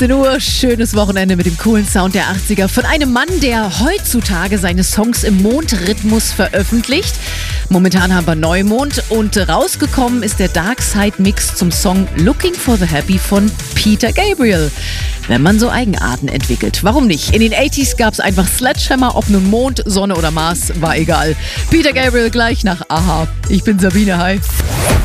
Uhr, schönes Wochenende mit dem coolen Sound der 80er von einem Mann, der heutzutage seine Songs im Mondrhythmus veröffentlicht. Momentan haben wir Neumond und rausgekommen ist der Dark Side Mix zum Song Looking for the Happy von Peter Gabriel. Wenn man so Eigenarten entwickelt, warum nicht? In den 80s gab es einfach Sledgehammer, ob nun Mond, Sonne oder Mars, war egal. Peter Gabriel gleich nach Aha. Ich bin Sabine, hi.